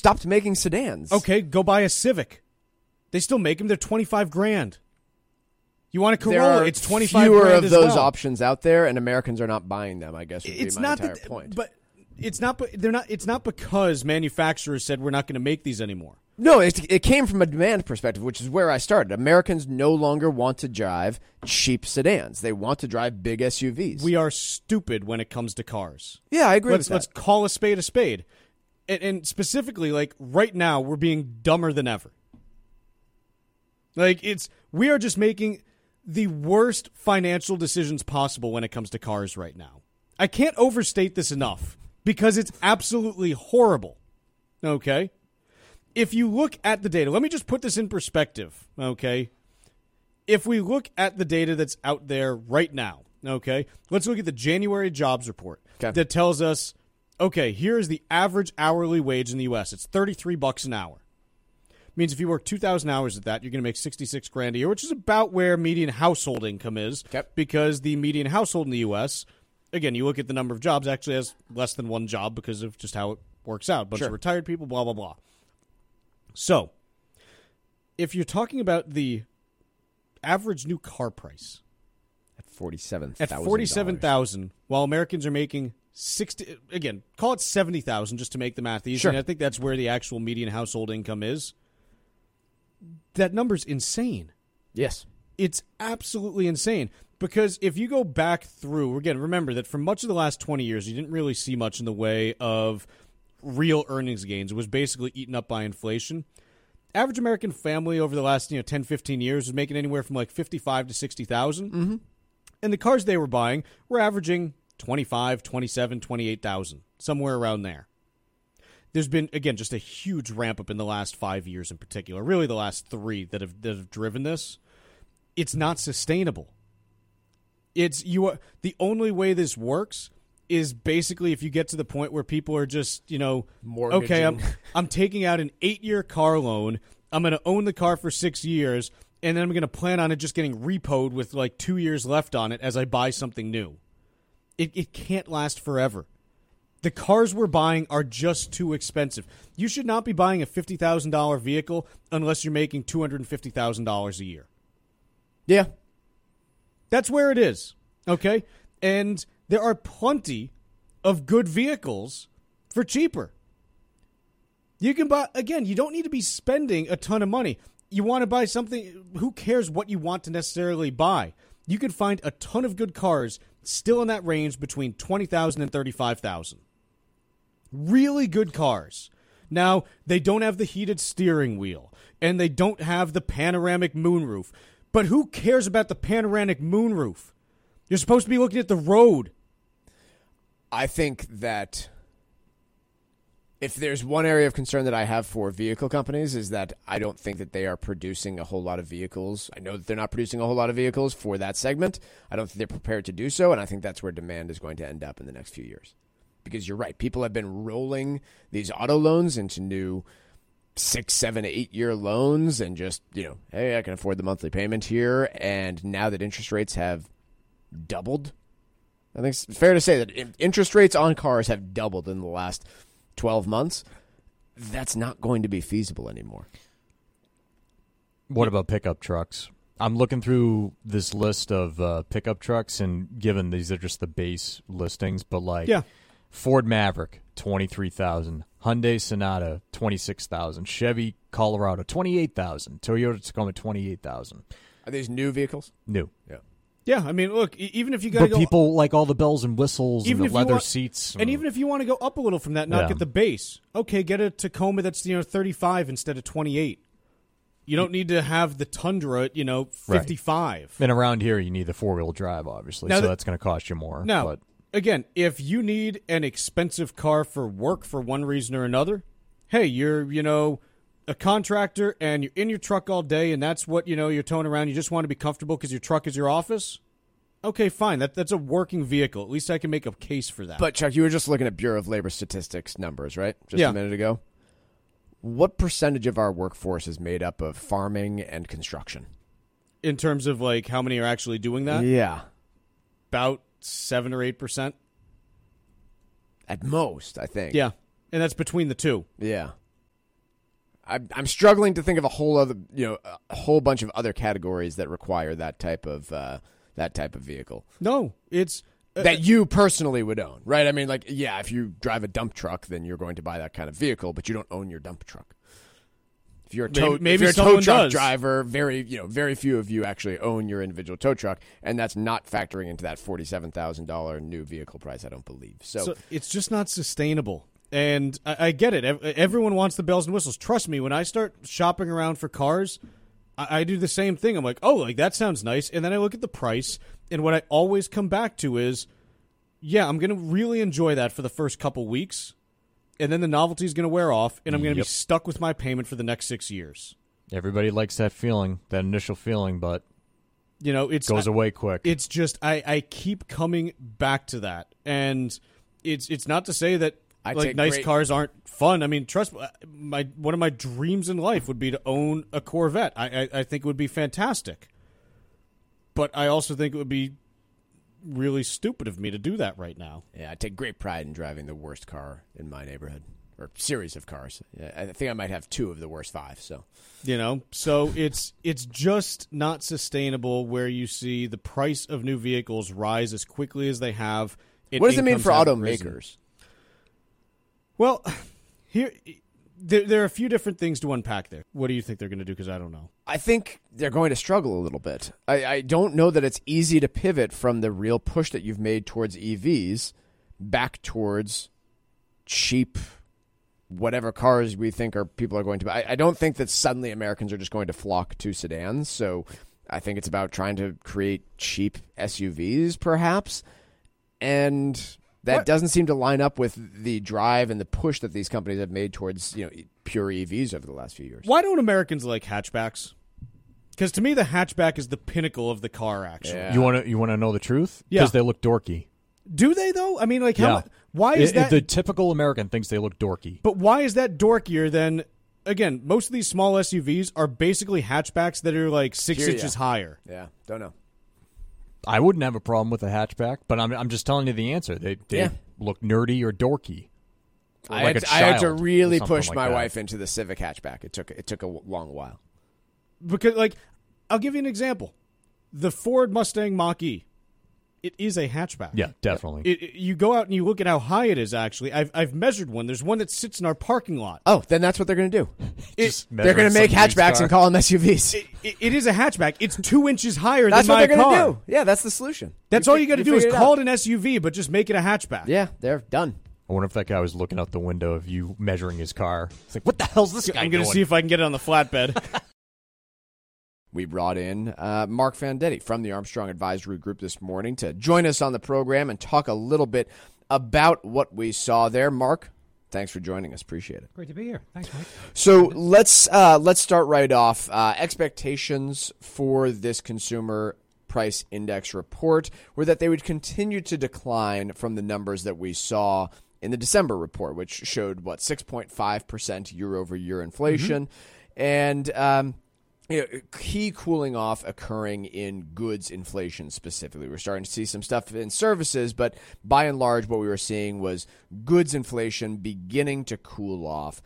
stopped making sedans. Okay, go buy a Civic. They still make them. They're $25,000. You want a Corolla? There are It's $25,000 fewer of as those well. options out there, and Americans are not buying them. I guess would be my entire point. But it's not. They're not. It's not because manufacturers said we're not going to make these anymore. No, it came from a demand perspective, which is where I started. Americans no longer want to drive cheap sedans. They want to drive big SUVs. We are stupid when it comes to cars. Yeah, I agree with that. Let's call a spade a spade. And specifically, like, right now, we're being dumber than ever. Like, we are just making the worst financial decisions possible when it comes to cars right now. I can't overstate this enough because it's absolutely horrible. Okay? If you look at the data, let me just put this in perspective, okay? If we look at the data that's out there right now, okay, let's look at the January jobs report that tells us, okay, here is the average hourly wage in the U.S. It's $33 an hour. Means if you work 2,000 hours at that, you're going to make $66,000 a year, which is about where median household income is. Because the median household in the U.S., again, you look at the number of jobs, actually has less than one job because of just how it works out. Bunch of retired people, blah, blah, blah. So, if you're talking about the average new car price at $47,000. At $47,000, while Americans are making again, call it $70,000 just to make the math easy. Sure. And I think that's where the actual median household income is. That number's insane. Yes. It's absolutely insane. Because if you go back through, again, remember that for much of the last 20 years, you didn't really see much in the way of real earnings gains. It was basically eaten up by inflation. Average American family over the last 10, 15 years was making anywhere from like $55,000 to $60,000. Mm-hmm. And the cars they were buying were averaging $25,000, $27,000, $28,000, somewhere around there. There's been, again, just a huge ramp up in the last 5 years in particular, really the last 3 that have driven this. It's not sustainable. The only way this works is basically if you get to the point where people are just, okay, I'm taking out an 8-year car loan. I'm going to own the car for 6 years, and then I'm going to plan on it just getting repoed with like 2 years left on it as I buy something new. It can't last forever. The cars we're buying are just too expensive. You should not be buying a $50,000 vehicle unless you're making $250,000 a year. Yeah. That's where it is, okay? And there are plenty of good vehicles for cheaper. You can buy, again, you don't need to be spending a ton of money. You want to buy something, who cares what you want to necessarily buy? You can find a ton of good cars still in that range between $20,000 and $35,000. Really good cars. Now, they don't have the heated steering wheel, and they don't have the panoramic moonroof. But who cares about the panoramic moonroof? You're supposed to be looking at the road. I think that if there's one area of concern that I have for vehicle companies is that I don't think that they are producing a whole lot of vehicles. I know that they're not producing a whole lot of vehicles for that segment. I don't think they're prepared to do so, and I think that's where demand is going to end up in the next few years. Because you're right. People have been rolling these auto loans into new 6, 7, 8-year loans and just, hey, I can afford the monthly payment here. And now that interest rates have doubled, I think it's fair to say that interest rates on cars have doubled in the last 12 months. That's not going to be feasible anymore. What about pickup trucks? I'm looking through this list of pickup trucks, and given these are just the base listings, but Ford Maverick, $23,000. Hyundai Sonata, $26,000. Chevy Colorado, $28,000. Toyota Tacoma, $28,000. Are these new vehicles? New. Yeah. Yeah, I mean, look, even if you got to go... But people like all the bells and whistles and the leather seats. And even if you want to go up a little from that, not get the base. Okay, get a Tacoma that's, 35 instead of 28. You don't need to have the Tundra at, 55. Right. And around here, you need the four-wheel drive, obviously, so that's going to cost you more. Now, again, if you need an expensive car for work for one reason or another, hey, you're, a contractor and you're in your truck all day and that's what, you're towing around. You just want to be comfortable because your truck is your office. Okay, fine. That's a working vehicle. At least I can make a case for that. But, Chuck, you were just looking at Bureau of Labor Statistics numbers, right? Just a minute ago. What percentage of our workforce is made up of farming and construction? In terms of, how many are actually doing that? Yeah. About 7 or 8%. At most, I think. Yeah, and that's between the two. Yeah. I'm struggling to think of a whole bunch of other categories that require that type of vehicle. No, it's that you personally would own, right? I mean, like, yeah, if you drive a dump truck, then you're going to buy that kind of vehicle, but you don't own your dump truck. If you're a tow truck driver, very few of you actually own your individual tow truck, and that's not factoring into that $47,000 new vehicle price, I don't believe. So it's just not sustainable. And I get it. Everyone wants the bells and whistles. Trust me, when I start shopping around for cars, I do the same thing. I'm like, oh, like that sounds nice. And then I look at the price, and what I always come back to is, yeah, I'm going to really enjoy that for the first couple weeks, and then the novelty is going to wear off, and I'm going to be stuck with my payment for the next 6 years. Everybody likes that feeling, that initial feeling, but it goes away quick. It's just I keep coming back to that, and it's not to say that nice cars aren't fun. I mean, trust me, one of my dreams in life would be to own a Corvette. I think it would be fantastic, but I also think it would be really stupid of me to do that right now. Yeah, I take great pride in driving the worst car in my neighborhood, or series of cars. Yeah, I think I might have 2 of the worst 5. So so it's just not sustainable where you see the price of new vehicles rise as quickly as they have. What does it mean for automakers? Well, there are a few different things to unpack there. What do you think they're going to do? Because I don't know. I think they're going to struggle a little bit. I don't know that it's easy to pivot from the real push that you've made towards EVs back towards cheap, whatever cars we think people are going to buy. I don't think that suddenly Americans are just going to flock to sedans. So I think it's about trying to create cheap SUVs, perhaps, and that doesn't seem to line up with the drive and the push that these companies have made towards pure EVs over the last few years. Why don't Americans like hatchbacks? Because to me, the hatchback is the pinnacle of the car. Actually, you want to know the truth? Yeah, because they look dorky. Do they though? I mean, like, why is that? The typical American thinks they look dorky. But why is that dorkier than? Again, most of these small SUVs are basically hatchbacks that are like 6 inches higher. Yeah, don't know. I wouldn't have a problem with a hatchback, but I'm just telling you the answer. They look nerdy or dorky. I had to really push my wife into the Civic hatchback. It took a long while. Because, I'll give you an example. The Ford Mustang Mach-E. It is a hatchback. Yeah, definitely. You go out and you look at how high it is, actually. I've measured one. There's one that sits in our parking lot. Oh, then that's what they're going to do. They're going to make hatchbacks and call them SUVs. It is a hatchback. It's 2 inches higher than my car. That's what they're going to do. Yeah, that's the solution. That's all you got to do is call it an SUV, but just make it a hatchback. Yeah, they're done. I wonder if that guy was looking out the window of you measuring his car. It's like, what the hell's this guy I'm going to see if I can get it on the flatbed. We brought in Mark Venditti from the Armstrong Advisory Group this morning to join us on the program and talk a little bit about what we saw there. Mark, thanks for joining us. Appreciate it. Great to be here. Thanks, Mike. So let's start right off. Expectations for this consumer price index report were that they would continue to decline from the numbers that we saw in the December report, which showed 6.5% year-over-year inflation, and key cooling off occurring in goods inflation specifically. We're starting to see some stuff in services, but by and large, what we were seeing was goods inflation beginning to cool off.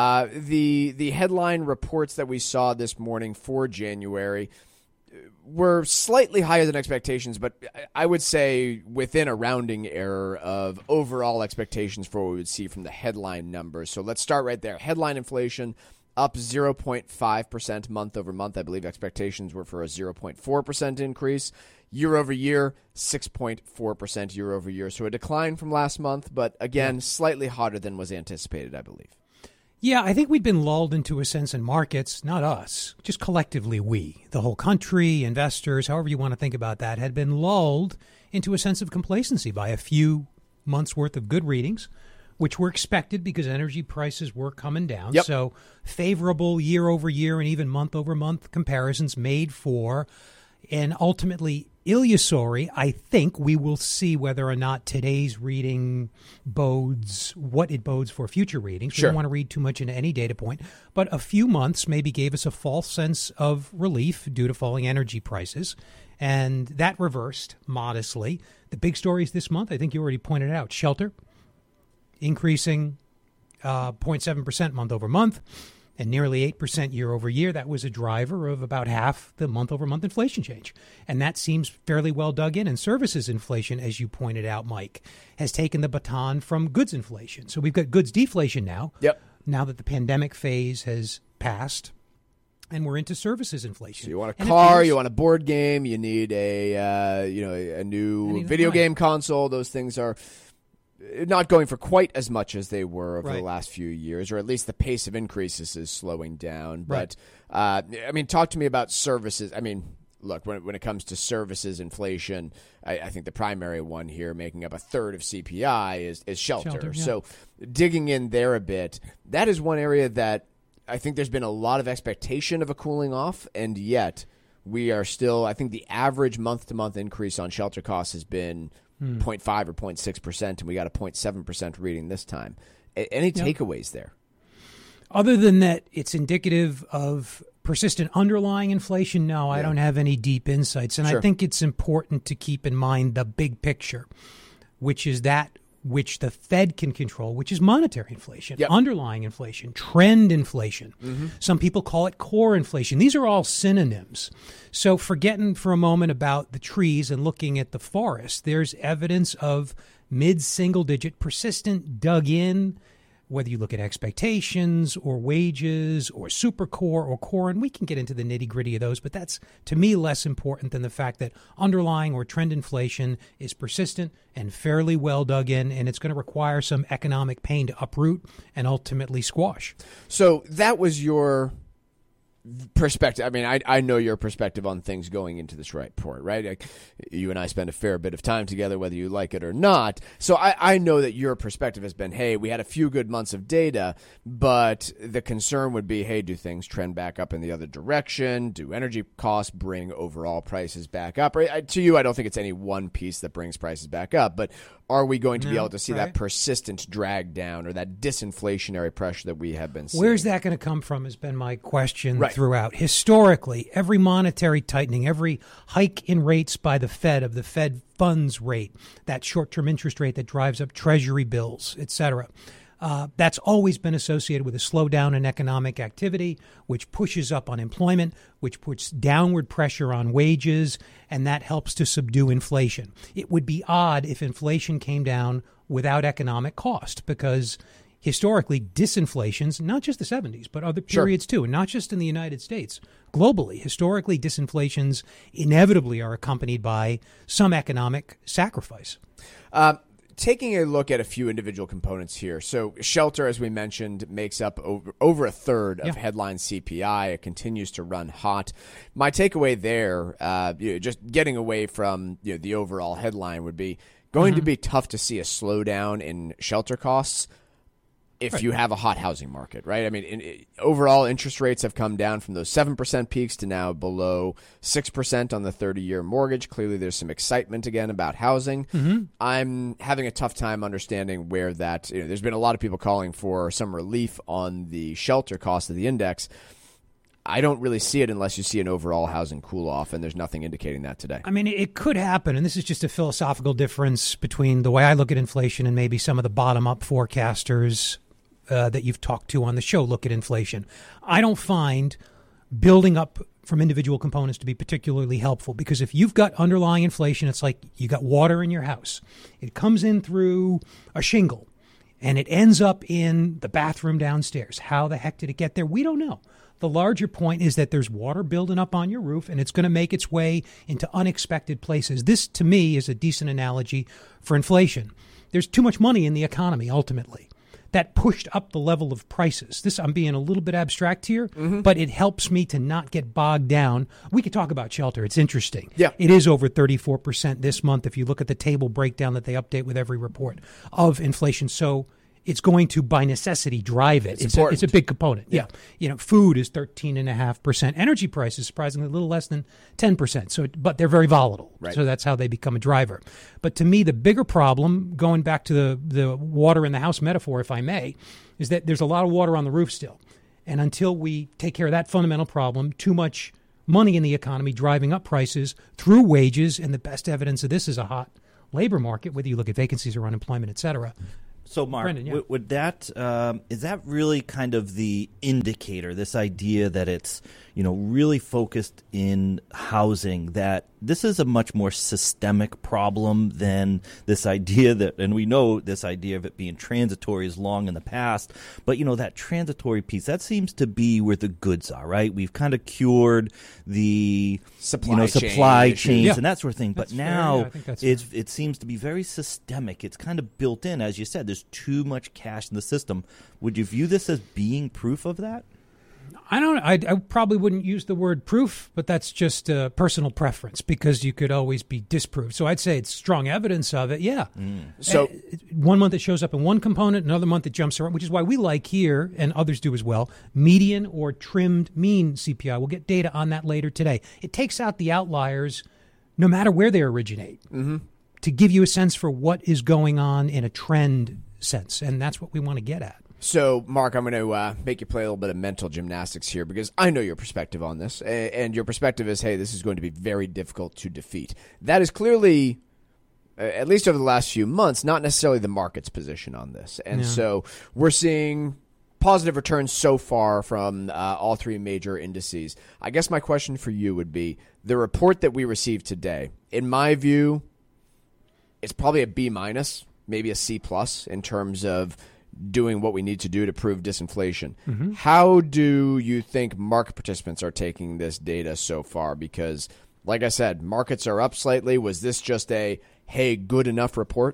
The headline reports that we saw this morning for January were slightly higher than expectations, but I would say within a rounding error of overall expectations for what we would see from the headline numbers. So let's start right there. Headline inflation up 0.5% month over month. I believe expectations were for a 0.4% increase. Year over year, 6.4% year over year. So a decline from last month, but again, slightly hotter than was anticipated, I believe. Yeah, I think we'd been lulled into a sense in markets, not us, just collectively we, the whole country, investors, however you want to think about that, had been lulled into a sense of complacency by a few months' worth of good readings, which were expected because energy prices were coming down. Yep. So favorable year over year and even month over month comparisons made for an ultimately illusory. I think we will see whether or not today's reading bodes what it bodes for future readings. We don't want to read too much into any data point, but a few months maybe gave us a false sense of relief due to falling energy prices. And that reversed modestly. The big stories this month, I think you already pointed out, shelter increasing 0.7% month over month. And nearly 8% year over year, that was a driver of about half the month-over-month inflation change. And that seems fairly well dug in. And services inflation, as you pointed out, Mike, has taken the baton from goods inflation. So we've got goods deflation now. Yep. Now that the pandemic phase has passed, and we're into services inflation. So you want a car, you want a board game, you need a new video game console. Those things are not going for quite as much as they were over the last few years, or at least the pace of increases is slowing down. But, talk to me about services. I mean, look, when it comes to services inflation, I think the primary one here, making up a third of CPI, is shelter. So digging in there a bit, that is one area that I think there's been a lot of expectation of a cooling off, and yet we are still, I think the average month-to-month increase on shelter costs has been 0.5 or 0.6%, and we got a 0.7% reading this time. Any takeaways there? Other than that, it's indicative of persistent underlying inflation. No, I don't have any deep insights. And I think it's important to keep in mind the big picture, which is that which the Fed can control, which is monetary inflation, underlying inflation, trend inflation. Some people call it core inflation. These are all synonyms. So forgetting for a moment about the trees and looking at the forest, there's evidence of mid-single-digit, persistent, dug-in, whether you look at expectations or wages or supercore or core, and we can get into the nitty-gritty of those, but that's, to me, less important than the fact that underlying or trend inflation is persistent and fairly well dug in, and it's going to require some economic pain to uproot and ultimately squash. So that was your perspective. I mean, I know your perspective on things going into this report, right? Like, you and I spend a fair bit of time together, whether you like it or not. So I know that your perspective has been, hey, we had a few good months of data, but the concern would be, hey, do things trend back up in the other direction? Do energy costs bring overall prices back up? To you, I don't think it's any one piece that brings prices back up, but are we going to be able to see that persistent drag down or that disinflationary pressure that we have been seeing? Where's that going to come from has been my question throughout. Historically, every monetary tightening, every hike in rates by the Fed of the Fed funds rate, that short-term interest rate that drives up treasury bills, et cetera, that's always been associated with a slowdown in economic activity, which pushes up unemployment, which puts downward pressure on wages, and that helps to subdue inflation. It would be odd if inflation came down without economic cost, because historically, disinflations, not just the 70s, but other periods too, and not just in the United States, globally, historically, disinflations inevitably are accompanied by some economic sacrifice. Taking a look at a few individual components here. So shelter, as we mentioned, makes up over a third of headline CPI. It continues to run hot. My takeaway there, just getting away from the overall headline, would be going to be tough to see a slowdown in shelter costs if you have a hot housing market, right? I mean, overall interest rates have come down from those 7% peaks to now below 6% on the 30-year mortgage. Clearly, there's some excitement again about housing. I'm having a tough time understanding where that, there's been a lot of people calling for some relief on the shelter cost of the index. I don't really see it unless you see an overall housing cool-off, and there's nothing indicating that today. I mean, it could happen, and this is just a philosophical difference between the way I look at inflation and maybe some of the bottom-up forecasters that you've talked to on the show look at inflation. I don't find building up from individual components to be particularly helpful, because if you've got underlying inflation, it's like you got water in your house. It comes in through a shingle, and it ends up in the bathroom downstairs. How the heck did it get there? We don't know. The larger point is that there's water building up on your roof, and it's going to make its way into unexpected places. This, to me, is a decent analogy for inflation. There's too much money in the economy, ultimately. That pushed up the level of prices. This, I'm being a little bit abstract here, but it helps me to not get bogged down. We could talk about shelter. It's interesting. Yeah. It is over 34% this month if you look at the table breakdown that they update with every report of inflation. So it's going to, by necessity, drive it. It's a big component. Yeah. Food is 13.5%. Energy prices, surprisingly, a little less than 10%. So, but they're very volatile. Right. So that's how they become a driver. But to me, the bigger problem, going back to the water in the house metaphor, if I may, is that there's a lot of water on the roof still. And until we take care of that fundamental problem, too much money in the economy driving up prices through wages, and the best evidence of this is a hot labor market, whether you look at vacancies or unemployment, et cetera. So, Mark, Brendan, would that is that really kind of the indicator? This idea that it's really focused in housing, that this is a much more systemic problem than this idea that, and we know this idea of it being transitory is long in the past, but that transitory piece, that seems to be where the goods are, right? We've kind of cured the supply chains and that sort of thing, but now it seems to be very systemic. It's kind of built in, as you said. There's too much cash in the system. Would you view this as being proof of that? I probably wouldn't use the word proof, but that's just a personal preference because you could always be disproved. So I'd say it's strong evidence of it, yeah. So 1 month it shows up in one component, another month it jumps around, which is why we like here, and others do as well, median or trimmed mean CPI. We'll get data on that later today. It takes out the outliers no matter where they originate to give you a sense for what is going on in a trend sense, and that's what we want to get at. So, Mark, I'm going to make you play a little bit of mental gymnastics here because I know your perspective on this, and your perspective is, hey, this is going to be very difficult to defeat. That is clearly, at least over the last few months, not necessarily the market's position on this. And so we're seeing positive returns so far from all three major indices. I guess my question for you would be, the report that we received today, in my view, it's probably a B-, maybe a C+ in terms of doing what we need to do to prove disinflation. How do you think market participants are taking this data so far? Because, like I said, markets are up slightly. Was this just a, hey, good enough report?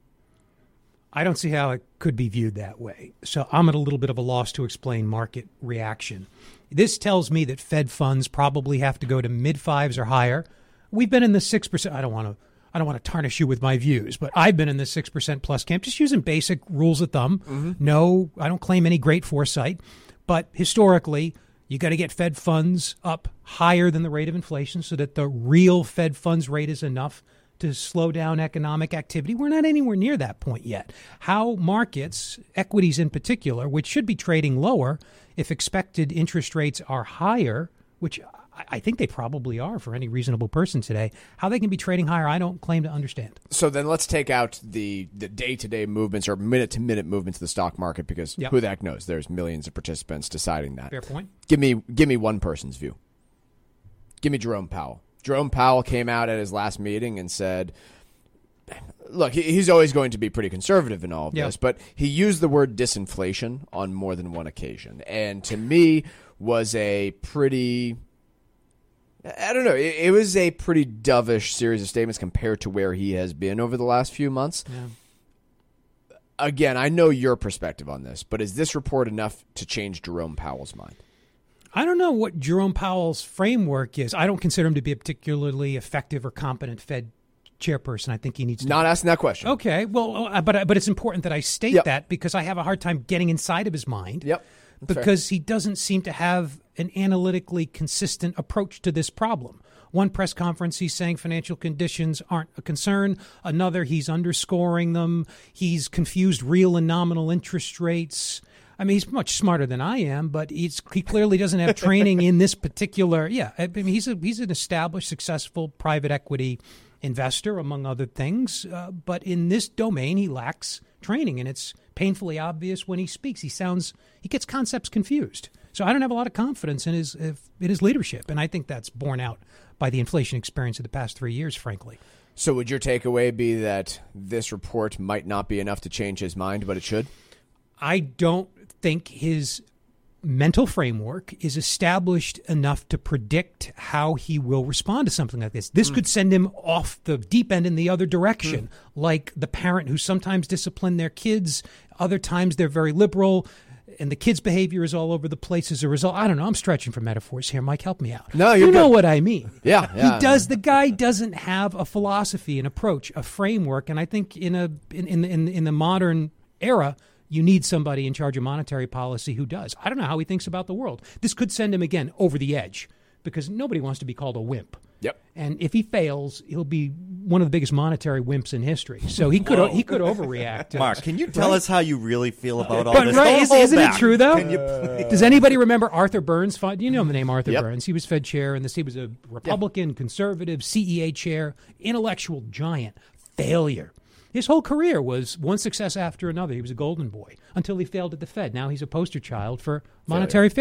I don't see how it could be viewed that way. So I'm at a little bit of a loss to explain market reaction. This tells me that Fed funds probably have to go to mid-5s or higher. We've been in the 6%. I don't want to tarnish you with my views, but I've been in the 6% plus camp, just using basic rules of thumb. No, I don't claim any great foresight, but historically, you got to get Fed funds up higher than the rate of inflation so that the real Fed funds rate is enough to slow down economic activity. We're not anywhere near that point yet. How markets, equities in particular, which should be trading lower if expected interest rates are higher, which I think they probably are for any reasonable person today. How they can be trading higher, I don't claim to understand. So then let's take out the day-to-day movements or minute-to-minute movements of the stock market because who the heck knows? There's millions of participants deciding that. Fair point. Give me one person's view. Give me Jerome Powell. Jerome Powell came out at his last meeting and said, look, he's always going to be pretty conservative in all of this, but he used the word disinflation on more than one occasion. And to me was a pretty... I don't know. It was a pretty dovish series of statements compared to where he has been over the last few months. Yeah. Again, I know your perspective on this, but is this report enough to change Jerome Powell's mind? I don't know what Jerome Powell's framework is. I don't consider him to be a particularly effective or competent Fed chairperson. I think he needs to... Not asking that question. Okay. Well, but it's important that I state that because I have a hard time getting inside of his mind. Yep. Because he doesn't seem to have an analytically consistent approach to this problem. One press conference, he's saying financial conditions aren't a concern. Another, he's underscoring them. He's confused real and nominal interest rates. I mean, he's much smarter than I am, but he clearly doesn't have training in this particular. Yeah, I mean, he's an established, successful private equity investor, among other things. But in this domain, he lacks training, and it's painfully obvious when he speaks. He gets concepts confused. So I don't have a lot of confidence in his leadership, and I think that's borne out by the inflation experience of the past 3 years, frankly. So would your takeaway be that this report might not be enough to change his mind, but it should? I don't think his mental framework is established enough to predict how he will respond to something like this. This could send him off the deep end in the other direction, like the parent who sometimes discipline their kids, other times they're very liberal, and the kid's behavior is all over the place as a result. I don't know. I'm stretching for metaphors here. Mike, help me out. No, you know what I mean. Yeah. The guy doesn't have a philosophy, an approach, a framework, and I think in the modern era, you need somebody in charge of monetary policy who does. I don't know how he thinks about the world. This could send him, again, over the edge because nobody wants to be called a wimp. Yep. And if he fails, he'll be one of the biggest monetary wimps in history. So he could overreact. Mark, can you tell us how you really feel about all this? Right, isn't it true, though? Does anybody remember Arthur Burns? You know the name Arthur Burns. He was Fed chair, and he was a Republican, conservative, CEA chair, intellectual giant. Failure. His whole career was one success after another. He was a golden boy until he failed at the Fed. Now he's a poster child for monetary failure.